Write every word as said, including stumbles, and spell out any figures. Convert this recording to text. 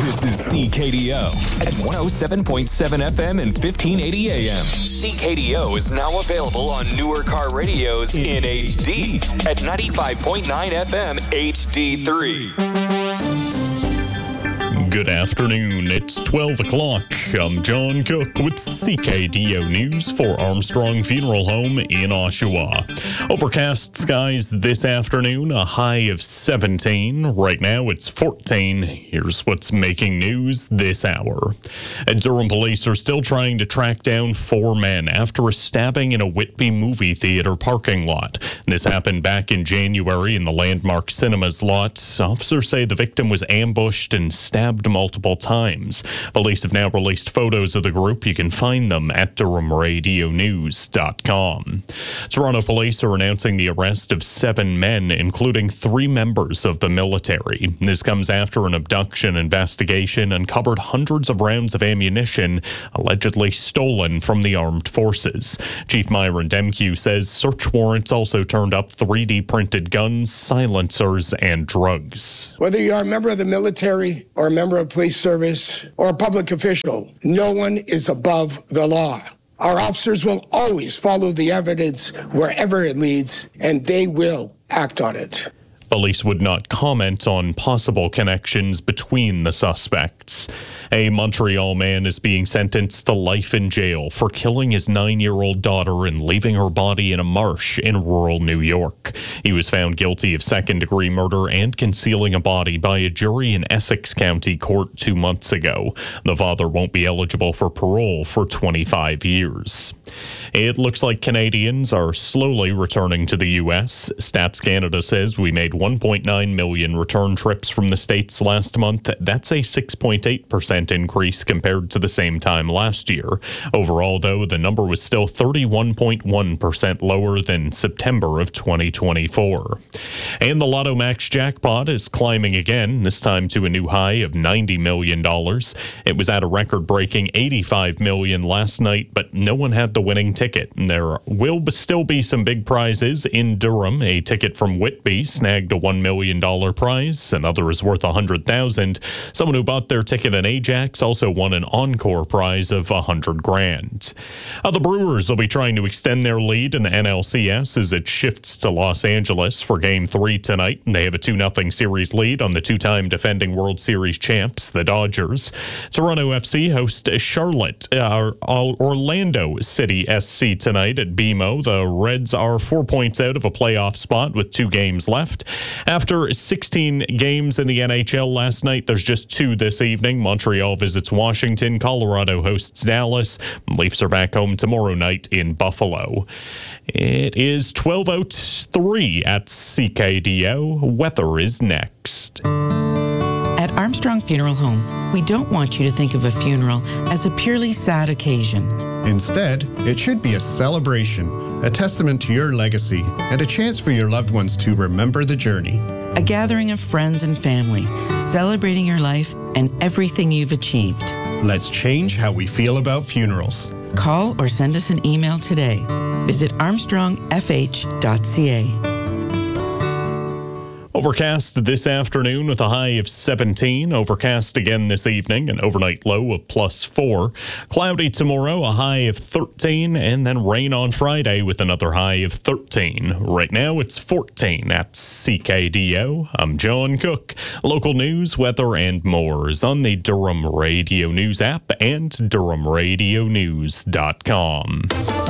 This is C K D O at one oh seven point seven F M and fifteen eighty A M. C K D O is now available on newer car radios in H D at ninety-five point nine F M H D three. Good afternoon. It's twelve o'clock. I'm John Cook with C K D O News for Armstrong Funeral Home in Oshawa. Overcast skies this afternoon, a high of seventeen. Right now it's fourteen. Here's what's making news this hour. Durham police are still trying to track down four men after a stabbing in a Whitby movie theater parking lot. This happened back in January in the Landmark Cinemas lot. Officers say the victim was ambushed and stabbed multiple times. Police have now released photos of the group. You can find them at durham radio news dot com. Toronto police are announcing the arrest of seven men, including three members of the military. This comes after an abduction investigation uncovered hundreds of rounds of ammunition allegedly stolen from the armed forces. Chief Myron Demkew says search warrants also turned up three D printed guns, silencers, and drugs. Whether you are a member of the military or a member of police service or a public official, no one is above the law. Our officers will always follow the evidence wherever it leads, and they will act on it. Police would not comment on possible connections between the suspects. A Montreal man is being sentenced to life in jail for killing his nine-year-old daughter and leaving her body in a marsh in rural New York. He was found guilty of second-degree murder and concealing a body by a jury in Essex County Court two months ago. The father won't be eligible for parole for twenty-five years. It looks like Canadians are slowly returning to the U S. Stats Canada says we made one point nine million return trips from the States last month. That's a six point eight percent increase compared to the same time last year. Overall, though, the number was still thirty-one point one percent lower than September of twenty twenty-four. And the Lotto Max jackpot is climbing again, this time to a new high of ninety million dollars. It was at a record-breaking eighty-five million dollars last night, but no one had the winning ticket. There will still be some big prizes in Durham. A ticket from Whitby snagged a one million dollars prize. Another is worth one hundred thousand dollars. Someone who bought their ticket in Ajax also won an encore prize of one hundred grand. Uh, the Brewers will be trying to extend their lead in the N L C S as it shifts to Los Angeles for Game three tonight. They have a two nothing series lead on the two-time defending World Series champs, the Dodgers. Toronto F C host Charlotte, uh, Orlando City S C tonight at B M O. The Reds are four points out of a playoff spot with two games left. After sixteen games in the N H L last night, there's just two this evening. Montreal visits Washington. Colorado hosts Dallas. Leafs are back home tomorrow night in Buffalo. It is twelve oh three at C K D O. Weather is next. At Armstrong Funeral Home, we don't want you to think of a funeral as a purely sad occasion. Instead, it should be a celebration, a testament to your legacy, and a chance for your loved ones to remember the journey. A gathering of friends and family, celebrating your life and everything you've achieved. Let's change how we feel about funerals. Call or send us an email today. Visit armstrong f h dot c a. Overcast this afternoon with a high of seventeen. Overcast again this evening, an overnight low of plus four. Cloudy tomorrow, a high of thirteen, and then rain on Friday with another high of thirteen. Right now it's fourteen at C K D O. I'm John Cook. Local news, weather, and more is on the Durham Radio News app and durham radio news dot com.